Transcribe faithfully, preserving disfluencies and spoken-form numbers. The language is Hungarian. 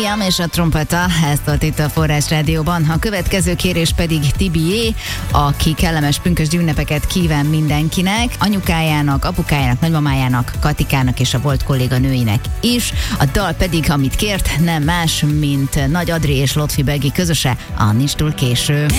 Jam és a trompeta, ezt volt itt a Forrás Rádióban. A következő kérés pedig Tibié, aki kellemes pünkösdi ünnepeket kíván mindenkinek, anyukájának, apukájának, nagymamájának, Katikának és a volt kolléganőinek is. A dal pedig, amit kért, nem más, mint Nagy Adri és Lotfi Begi közöse, a Nincs túl késő.